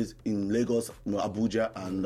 base in Lagos, Abuja, and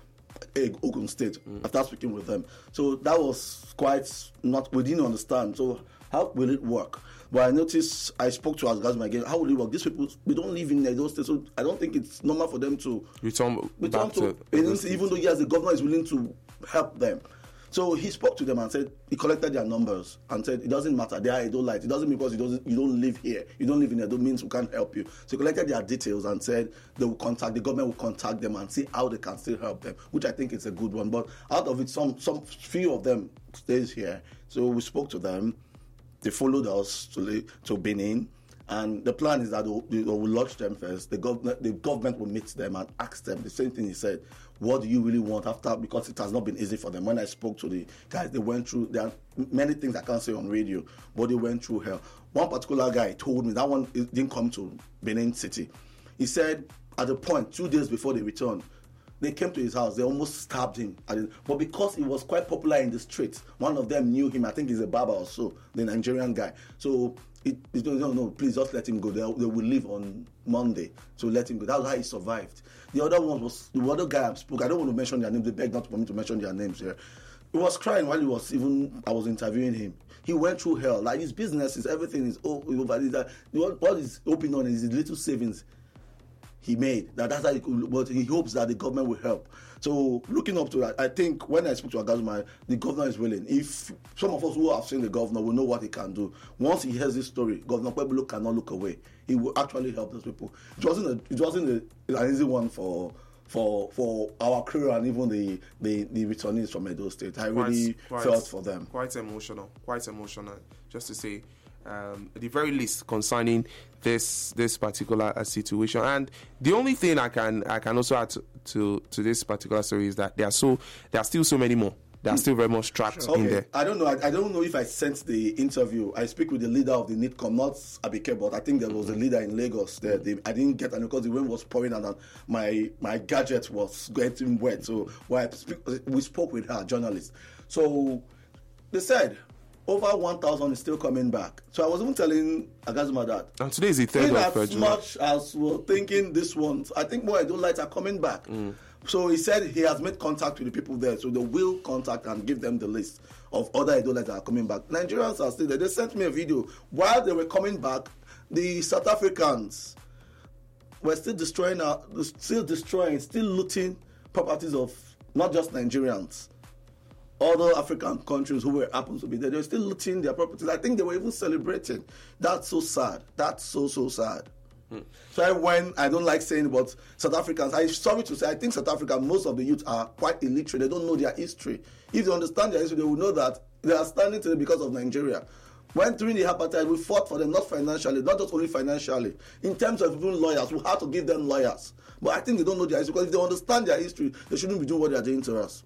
Ogun State. After speaking with them, so that was quite not. We didn't understand. So how will it work? But I noticed, I spoke to Algazma again. How will it work? These people, we don't live in those states, so I don't think it's normal for them to return to even though yes, the governor is willing to help them. So he spoke to them and said he collected their numbers and said it doesn't matter. They are Idolites. It doesn't mean because you don't live here. You don't live in Edo means we can't help you. So he collected their details and said the government will contact them and see how they can still help them, which I think is a good one. But out of it, some few of them stays here. So we spoke to them. They followed us to Benin. And the plan is that we will lodge them first. The government will meet them and ask them the same thing he said. What do you really want after? Because it has not been easy for them. When I spoke to the guys, they went through. There are many things I can't say on radio, but they went through hell. One particular guy told me that one didn't come to Benin City. He said at a point 2 days before they returned, they came to his house. They almost stabbed him. But because he was quite popular in the streets, one of them knew him. I think he's a barber or so, the Nigerian guy. So no, please just let him go. They will leave on Monday. So let him go. That's how he survived. The other one was the other guy I spoke. I don't want to mention their names. They begged not for me to mention their names here. He was crying while I was interviewing him. He went through hell. Like his businesses, everything is over. What he's hoping on is his little savings he made. That's how but he hopes that the government will help. So looking up to that, I think when I spoke to Agazuma, the governor is willing. If some of us who have seen the governor will know what he can do. Once he hears this story, Governor Pueblo cannot look away. He will actually help those people. It wasn't an easy one for our crew and even the returnees from Edo State. I really felt for them. Quite emotional. Just to say, at the very least, concerning this particular situation. And the only thing I can also add to this particular story is that there are still so many more. They are still very much trapped in there. I don't know. I don't know if I sent the interview. I speak with the leader of the NITCOM, not Abike, but I think there was a leader in Lagos there. I didn't get it because the rain was pouring and my gadget was getting wet. So we spoke with her, journalist. So they said over 1,000 is still coming back. So I was even telling Agazuma that. And today is the 3rd of July. As much as we're thinking this one, I think more Idolites are coming back. So he said he has made contact with the people there. So they will contact and give them the list of other Idolites that are coming back. Nigerians are still there. They sent me a video. While they were coming back, the South Africans were still looting properties of not just Nigerians, other African countries who happen to be there. They were still looting their properties. I think they were even celebrating. That's so sad. That's so sad. So I don't like saying about South Africans. I'm sorry to say, I think South Africa, most of the youth are quite illiterate. They don't know their history. If they understand their history, they will know that they are standing today because of Nigeria. When during the apartheid, we fought for them, not financially, not just only financially. In terms of even lawyers, we had to give them lawyers. But I think they don't know their history, because if they understand their history, they shouldn't be doing what they are doing to us.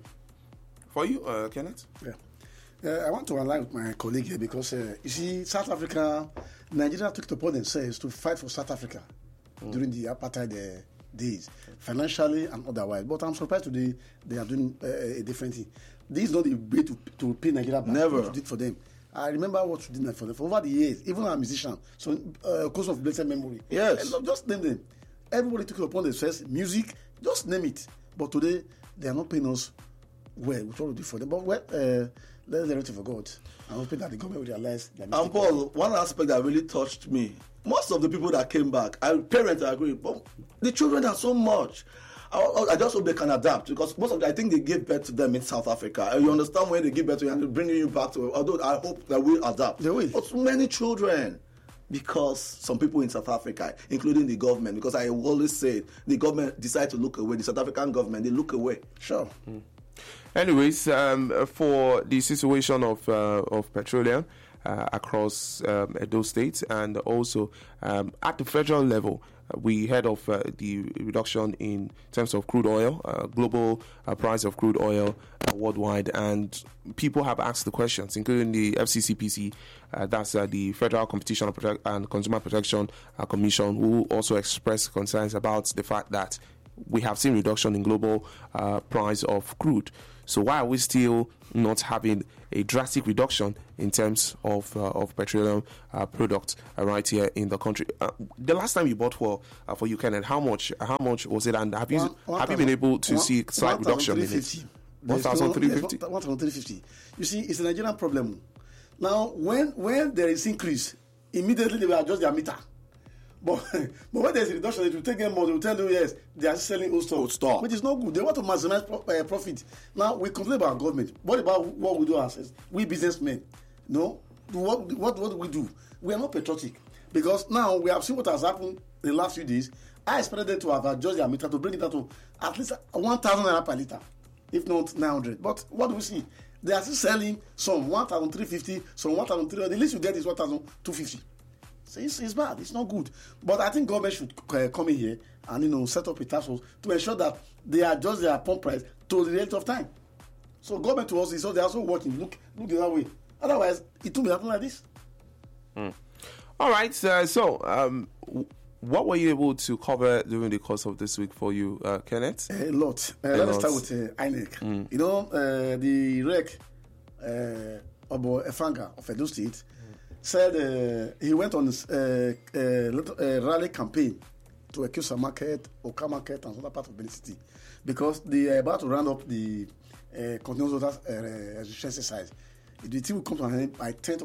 For you, Kenneth? Yeah. I want to align with my colleague here because, you see, South Africa, Nigeria took it upon themselves to fight for South Africa during the apartheid days, financially and otherwise. But I'm surprised today they are doing a different thing. This is not the way to pay Nigeria back. Never. What you did for them. I remember what you did for them. For over the years, even our musicians, so cause of blessed memory. Yes. Just name them. Everybody took it upon themselves, music, just name it. But today, they are not paying us well. We try to do for them. But let's let it for God. I'm hoping that the government will realize. And Paul, one aspect that really touched me, most of the people that came back, parents agree, but the children are so much. I just hope they can adapt, because most of them, I think they gave birth to them in South Africa. You understand when they give birth to you and they're bringing you back to, although I hope that we adapt. They will. But so many children, because some people in South Africa, including the government, because I always say the government decide to look away, the South African government, they look away. Sure. Anyways, for the situation of petroleum across Edo State, and also at the federal level, we heard of the reduction in terms of crude oil, global price of crude oil worldwide, and people have asked the questions, including the FCCPC, that's the Federal Competition and Consumer Protection Commission, who also expressed concerns about the fact that we have seen reduction in global price of crude. So why are we still not having a drastic reduction in terms of petroleum products right here in the country? The last time you bought for you, Kenneth, how much was it? And have you been able to see slight reduction in it? 1,350. 1,350. You see, it's a Nigerian problem. Now, when there is increase, immediately they will adjust their meter. But when there's a reduction, it will take them more. They will tell you, yes, they are selling old stock, which is not good. They want to maximize profit. Now, we complain about government. What about what we do ourselves? We businessmen, no? What do we do? We are not patriotic. Because now we have seen what has happened in the last few days. I expected them to have adjusted their meter to bring it down to at least 1,000 naira per litre, if not 900. But what do we see? They are still selling some 1,350, some 1,300. The least you get is 1,250. So it's bad. It's not good. But I think government should come in here and set up a task force to ensure that they adjust their pump price to the rate of time. So government to us is so they're also working. Look the other way. Otherwise, it won't be happening like this. All right. So what were you able to cover during the course of this week for you, Kenneth? A lot. Let's start with INEC. The REC, Obo Efanga of Edo State, said he went on a rally campaign to accuse Market, Oka Market, and other parts of Benin City because they are about to round up the continuous water registration exercise. The team will come to an end by 10th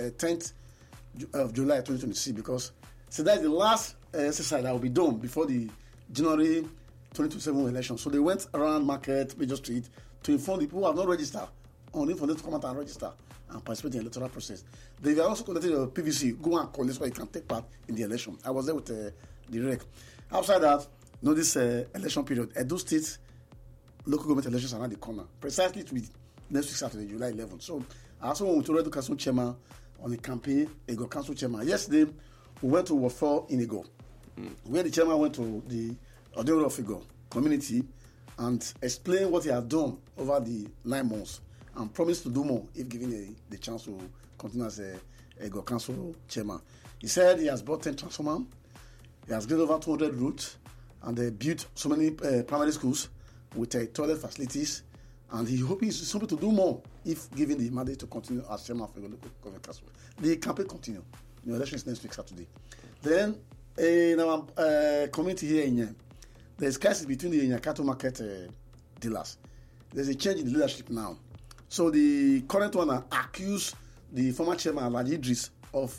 of July 2026 because that is the last exercise that will be done before the January 2027 election. So they went around Market, Major Street to inform the people who have not registered on for them to come out and register and participate in the electoral process. They were also conducting a PVC, go and collect so you can take part in the election. I was there with the REC. Outside that, this election period, Edo State local government elections are around the corner, precisely to be next week Saturday, July 11th. So I also went to Edo Council Chairman on the campaign, Ego Council Chairman. Yesterday, we went to Wafo in Ego, where the chairman went to the Odero of Ego community and explained what he had done over the 9 months and promised to do more if given the chance to continue as a Ego Council Chairman. He said he has bought 10 transformers, he has graded over 200 routes, and they built so many primary schools with toilet facilities, and he hopes he's able to do more if given the mandate to continue as chairman of the local government council. The campaign continues. The election is next week Saturday. Then in our community here in Yen, there's crisis between the Nyakato market dealers. There's a change in the leadership now. So the current one accused the former chairman Alhaji Idris of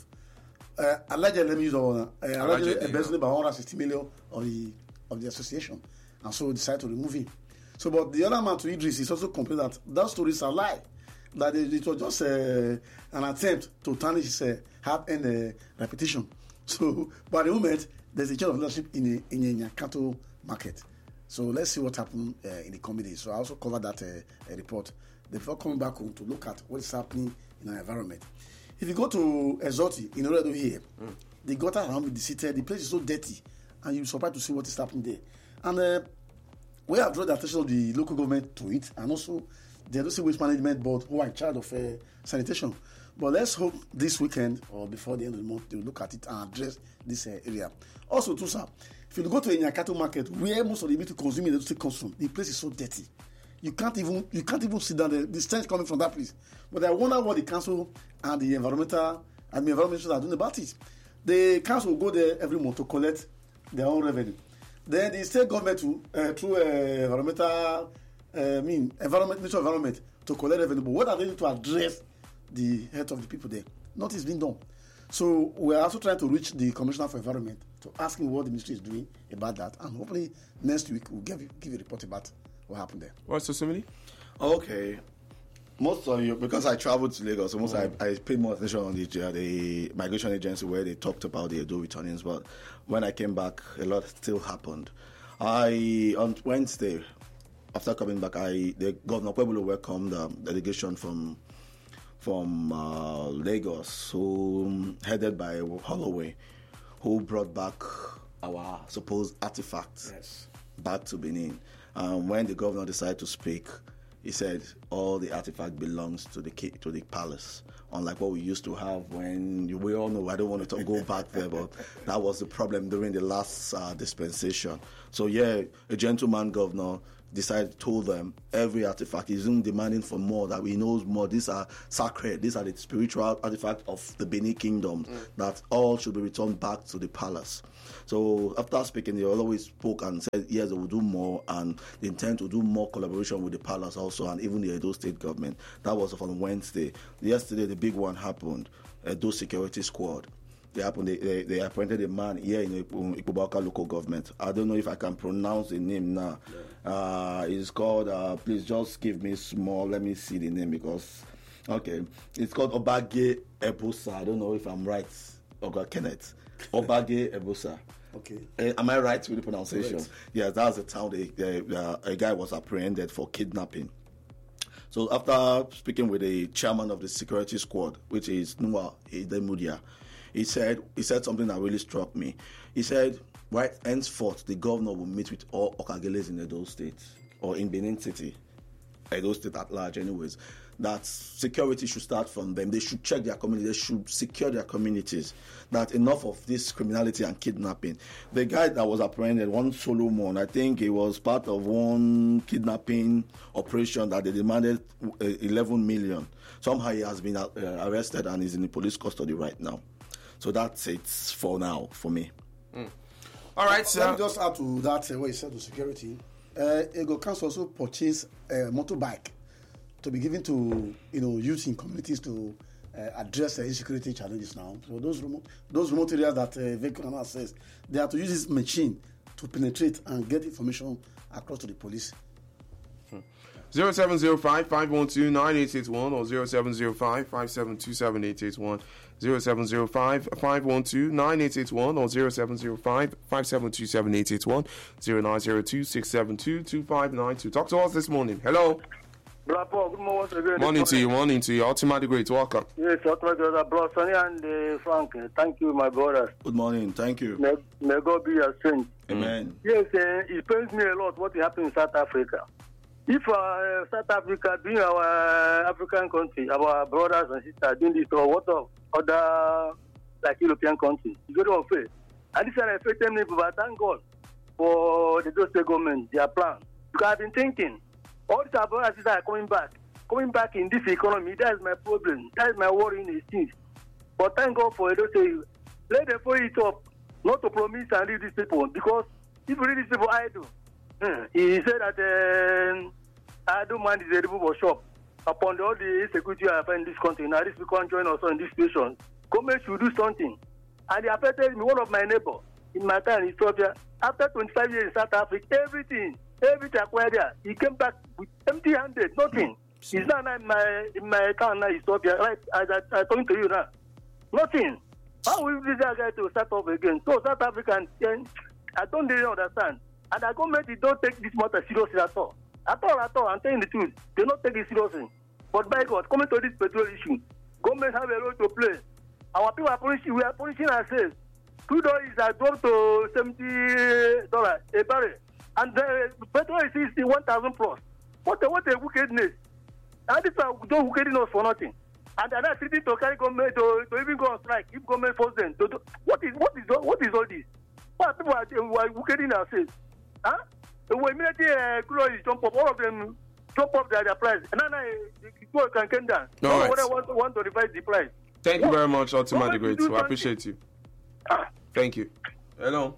alleged use of embezzling by 160 million of the association, and so decided to remove him. So, but the other man to Idris is also complaining that stories are lie, that it was just an attempt to tarnish his hard-earned reputation. So, but at the moment, there's a change of leadership in Nyakato market. So let's see what happened in the committee. So I also covered that report before coming back home to look at what is happening in our environment. If you go to Exoti in Oredo here, the gutter around the city, the place is so dirty, and you're surprised to see what is happening there. And we have drawn the attention of the local government to it, and also the Edo State Waste Management Board, who are in charge of sanitation. But let's hope this weekend or before the end of the month, they will look at it and address this area. Also, too, sir, if you go to a Nyakato market, where most of the meat consuming Edo State comes from, the place is so dirty. You can't even sit down. The stench coming from that place. But I wonder what the council and the environmental are doing about it. The council will go there every month to collect their own revenue. Then the state government through Ministry of Environment to collect revenue. But what are they doing to address the health of the people there? Nothing is being done. So we are also trying to reach the Commissioner for Environment to ask him what the ministry is doing about that, and hopefully next week we'll give you a report about what happened there. What's the simile? Okay. Most of you, because I traveled to Lagos, I paid more attention on the migration agency where they talked about the Edo returnees, but when I came back, a lot still happened. On Wednesday, after coming back, the Governor Pueblo welcomed the delegation from Lagos, who headed by Holloway, who brought back our supposed artifacts back to Benin. When the governor decided to speak, he said all the artifact belongs to the palace, unlike what we used to have we all know. I don't want to go back there, but that was the problem during the last dispensation. So yeah, a gentleman governor told them every artifact is even demanding for more, that we knows more. These are sacred. These are the spiritual artifacts of the Benin Kingdom, that all should be returned back to the palace. So after speaking, they always spoke and said, yes, they will do more, and they intend to do more collaboration with the palace also, and even the Edo State government. That was on Wednesday. Yesterday, the big one happened. Edo Security Squad. They appointed a man here in Ikubauka local government. I don't know if I can pronounce the name now. It's called, please just give me small, let me see the name because, okay. It's called Obage Ebusa. I don't know if I'm right, Oga Kenneth. Obage Ebusa. Okay. Am I right with the pronunciation? Correct. Yes, that's the town a guy was apprehended for kidnapping. So after speaking with the chairman of the security squad, which is Nwa Edemudia, he said something that really struck me. He said, right henceforth, the governor will meet with all Okageles in Edo State, or in Benin City, Edo State at large anyways, that security should start from them. They should check their community. They should secure their communities. That enough of this criminality and kidnapping. The guy that was apprehended, one Solomon, I think he was part of one kidnapping operation that they demanded 11 million. Somehow he has been arrested and is in the police custody right now. So that's it for now, for me. All right, sir. Let me just add to that what you said to security. Ego Council also purchased a motorbike to be given to youth in communities to address the insecurity challenges now. So those remote areas that vehicle cannot access, they have to use this machine to penetrate and get information across to the police. 0705-512-9881 or 0705-572-7881. 0705-512-9881 or 0705-572-7881. 0902-672-2592. Talk to us this morning. Hello. Bravo, good morning. Morning to you. Ultimate Great, welcome. Yes, Bro Sonny and Frank. Thank you, my brothers. Good morning. Thank you. May God be your strength. Amen. Yes, it pains me a lot what happened in South Africa. If South Africa, being our African country, our brothers and sisters doing this, or what of other like European countries, it's very unfair. And this is affecting me, but thank God for the state government, their plan. Because I've been thinking, all these brothers and sisters are coming back in this economy. That is my problem. That is my worry in the things. But thank God for it. Let them follow it up, not to promise and leave these people. Because if you leave these people idle, he said that I don't mind the removal shop upon all the insecurity I find in this country. Now these people can join us in this situation. Government should do something. And they affected me, one of my neighbors in my time in Ethiopia. After 25 years in South Africa, everything acquired there, he came back with empty-handed, nothing. He's not in my town now, Ethiopia, right? As I'm talking to you now. Nothing. How will this guy to start off again? So South African, I don't really understand. And the government, they don't take this matter seriously at all. At all, I'm telling the truth. They don't take it seriously. But by God, coming to this petrol issue, government have a role to play. Our people are punishing, we are punishing ourselves. $2 is dropped to $70 a barrel. And the petrol is 1,000 plus. What a wickedness. And these are those wickedness for nothing. And they're not sitting to carry government to even go on strike if government forces them to do. What is all this? What people are wickeding ourselves? Huh? When immediately clothes jump up, all of them jump up their price. And then people can come down. All right. I want to revise the price. Thank you very much, Ultimate the Great. I appreciate you. Thank you. Hello.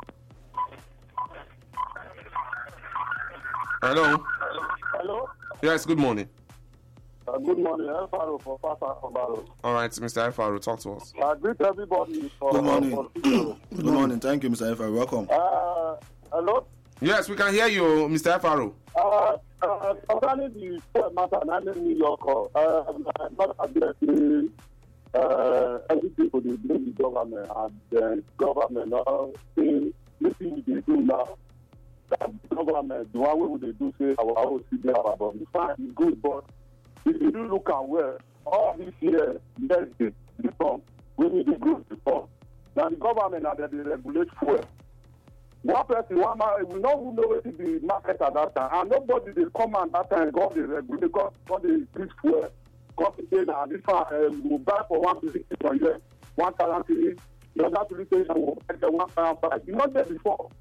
Hello. Hello. Yes, good morning. Good morning. Alfaro for Pastor. All right, Mr. Alfaro, talk to us. Greet everybody. Good morning. Good morning. Thank you, Mr. Efa. Welcome. Hello. Yes, we can hear you, Mr. Alfaro. Concerning the poor matter and New York, I'm not addressing every people they blame the government and the government saying anything they do now. That the government, the one way they do say our OCD, our body, fine, it's good, but if you do look at where all this year, medicine, reform, we need to go reform. Now the government now that they regulate fuel. One person, one man, we know who know what the market at that time, and nobody they come at that time got the regulate, got the increase fuel. Got the say now this one will buy for 150 per year, 1,000 the other police station will buy the 1,500. You not there before.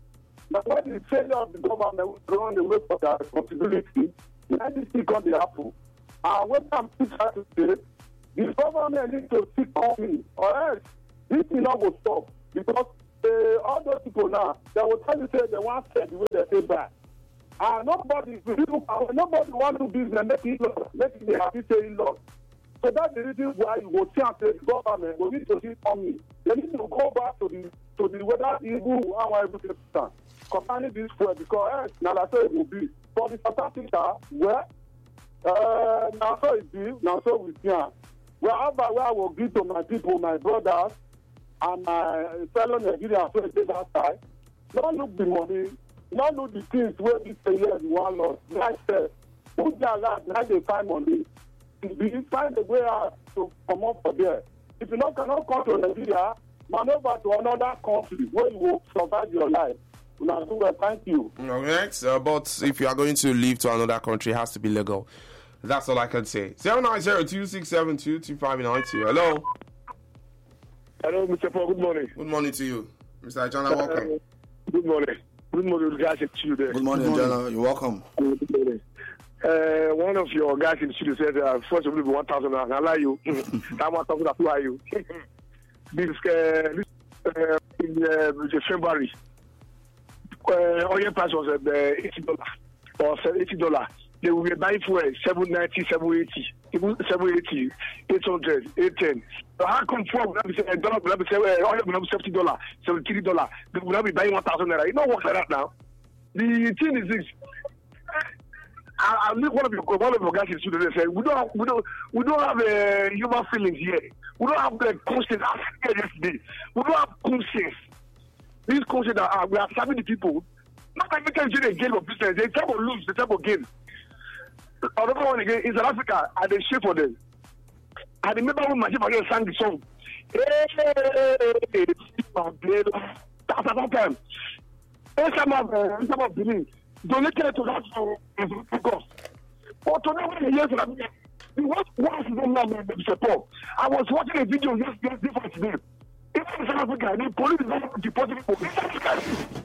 But when the failure of the government run away from their responsibility, let this thing come the apple. And what I'm trying to say, the government needs to speak on me, or else this thing not will stop. Because all those people now, they will tell you say they want to say the way they say back. And nobody want to do business, make it happy saying loss. So that's the reason why you will see and say the government will need to speak on me. They need to go back to the whether evil how everything stand concerning this fuel, because now I say it will be for the South Africa where now so it be, now so we see. Wherever where I will give to my people, my brothers, and my fellow Nigerians who stay that side, don't look the money, don't look the things where this year you want lost. Like that, put their life, now they find money. You find a way out to come up for there. If you cannot come to Nigeria, maneuver to another country where you will survive your life. Thank you. All right, but if you are going to leave to another country, it has to be legal. That's all I can say. 09026722592. Hello. Hello, Mr. Paul. Good morning. Good morning to you. Mr. Ajana, welcome. Good morning. Good morning, guys in studio. Good morning, Ajana. You're welcome. Good morning. One of your guys in the studio said, first of all, 1,000. I allow you. I'm not talking about you. This in February, oil price was $80 or $80. They will be buying for $790, $780, even $780, $800, $810. So how come $1 will be $70, oil will be $70, $73? They will not be buying 1,000 naira. It don't work like that now. The thing is this. I mean, one of your guys in the studio said we don't have human feelings here. We don't have the conscience. I said yesterday. We don't have conscience. This conscience that we are serving the people. Not every time you a game of business, they try to lose, they try to gain. Another one again in South Africa, and they share for them. I remember when my again sang the song. That's at that time. Some of Benin donated to that song because. But to know when years what is the name of support? I was watching a video yesterday different today. In South Africa, the police is not deporting people. In South Africa,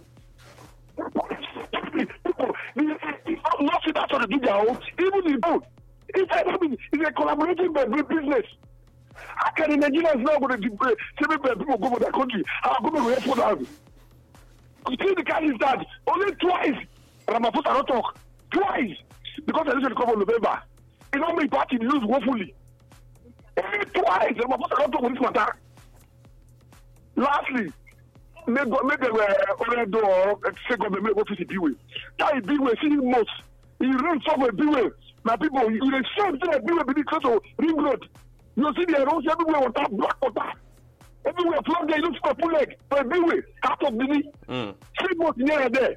people, not sit out on the video, even the boat. It's a collaborating business. How can the Nigerians now go to people go for their country? How come we have for them? You see the guy is that only twice Ramaphosa not talk. Twice. Because I listen to come November. You know my party lose woefully. Only twice Ramaphosa not talk with this matter. Lastly, make the do say government go to Biwe. That is Biwe see most. He run somewhere Biwe. My people, you the same thing that Biwe be close to Ring Road. You see the erosion everywhere water, black water. Everywhere flood there, you look for full leg. But Biwe, out of Bini. 3 months near and there.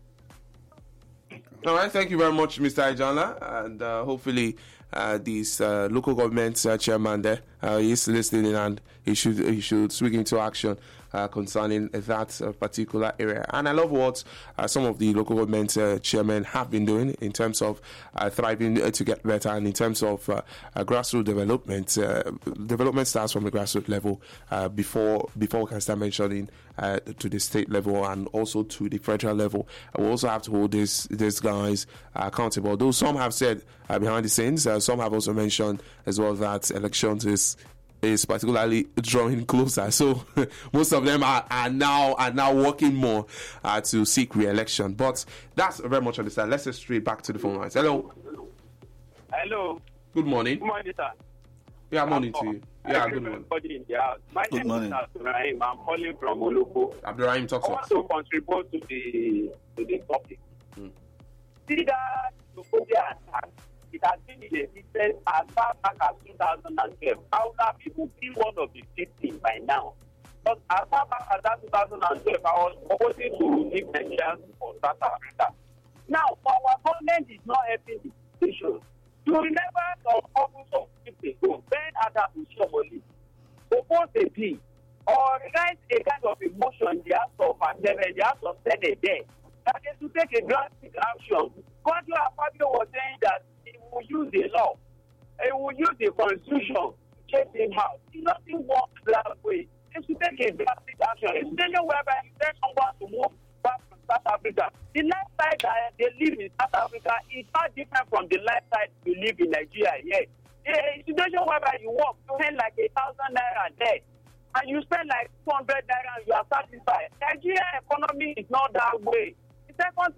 All right, thank you very much, Mr. Ajana, and hopefully this local government chairman there is listening and he should swing into action concerning that particular area. And I love what some of the local government chairmen have been doing in terms of thriving to get better, and in terms of grassroots development. Development starts from the grassroots level before we can start mentioning to the state level and also to the federal level. We also have to hold these guys accountable. Though some have said behind the scenes, some have also mentioned as well that elections is particularly drawing closer. So most of them are now working more to seek re-election. But that's very much on the side. Let's get straight back to the phone lines. Hello. Hello. Good morning. Good morning, sir. Yeah, morning to you. Yeah, good morning. My name is Abdurrahim. I'm calling from Oloko. Abdurrahim, talk to us. I want to contribute to the topic. See that Sokodia attack, it has been in existence as far back as 2012. However, people feel one of the victims by now. But as far back as that 2012, I was proposing to leave Nigerians for South Africa. Now, our government is not helping the situation. You remember some couples of people ago, Ben Adam Ushomoli proposed a bill or raised a kind of emotion in the House of Assembly, the House of Senate there, that they should take a drastic action. Kwadwo Akpabio was saying that he will use the law, he will use the constitution to chase him out. It doesn't work that way. They should take a drastic action. It's whereby you tell someone to move back from South Africa. The lifestyle that they live in South Africa is far different from the lifestyle we live in Nigeria here. A situation whereby you work, you earn like 1,000 naira there, and you spend like 200 naira and you are satisfied. Nigeria economy is not that way. The second